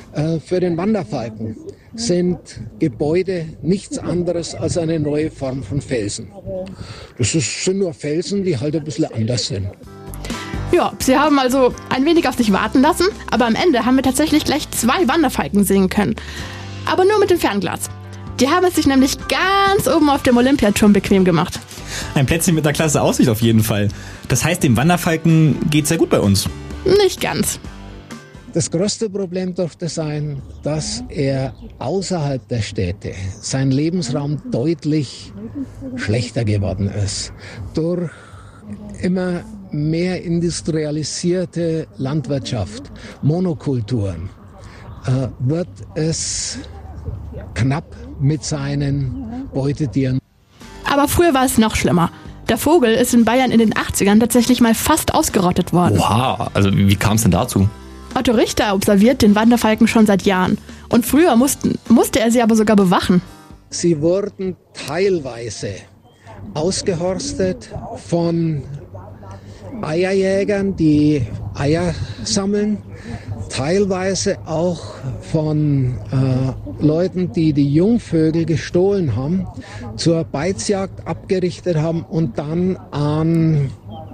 Für den Wanderfalken sind Gebäude nichts anderes als eine neue Form von Felsen. Sind nur Felsen, die halt ein bisschen anders sind. Ja, sie haben also ein wenig auf sich warten lassen, aber am Ende haben wir tatsächlich gleich 2 Wanderfalken sehen können. Aber nur mit dem Fernglas. Die haben es sich nämlich ganz oben auf dem Olympiaturm bequem gemacht. Ein Plätzchen mit einer klasse Aussicht auf jeden Fall. Das heißt, dem Wanderfalken geht's sehr gut bei uns. Nicht ganz. Das größte Problem dürfte sein, dass er außerhalb der Städte sein Lebensraum deutlich schlechter geworden ist. Durch immer mehr industrialisierte Landwirtschaft, Monokulturen, wird es knapp mit seinen Beutetieren. Aber früher war es noch schlimmer. Der Vogel ist in Bayern in den 80ern tatsächlich mal fast ausgerottet worden. Wow, also wie kam es denn dazu? Otto Richter observiert den Wanderfalken schon seit Jahren. Und früher musste er sie aber sogar bewachen. Sie wurden teilweise ausgehorstet von Eierjägern, die Eier sammeln, teilweise auch von Leuten, die die Jungvögel gestohlen haben, zur Beizjagd abgerichtet haben und dann an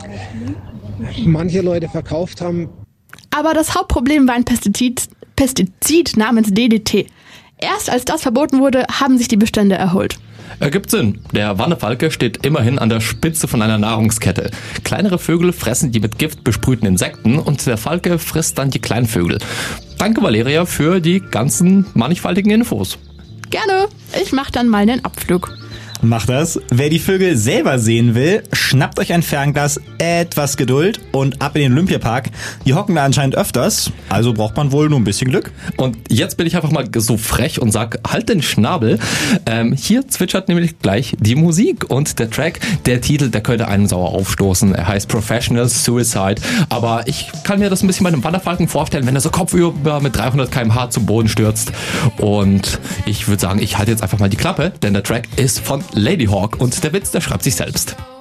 manche Leute verkauft haben. Aber das Hauptproblem war ein Pestizid namens DDT. Erst als das verboten wurde, haben sich die Bestände erholt. Ergibt Sinn. Der Wanderfalke steht immerhin an der Spitze von einer Nahrungskette. Kleinere Vögel fressen die mit Gift besprühten Insekten und der Falke frisst dann die kleinen Vögel. Danke Valeria für die ganzen mannigfaltigen Infos. Gerne. Ich mach dann mal einen Abflug. Macht das. Wer die Vögel selber sehen will, schnappt euch ein Fernglas, etwas Geduld und ab in den Olympiapark. Die hocken da anscheinend öfters, also braucht man wohl nur ein bisschen Glück. Und jetzt bin ich einfach mal so frech und sag, halt den Schnabel. Hier zwitschert nämlich gleich die Musik und der Track, der Titel, der könnte einen sauer aufstoßen. Er heißt Professional Suicide, aber ich kann mir das ein bisschen bei einem Wanderfalken vorstellen, wenn er so kopfüber mit 300 km/h zum Boden stürzt. Und ich würde sagen, ich halte jetzt einfach mal die Klappe, denn der Track ist von Ladyhawk und der Witz, der schreibt sich selbst.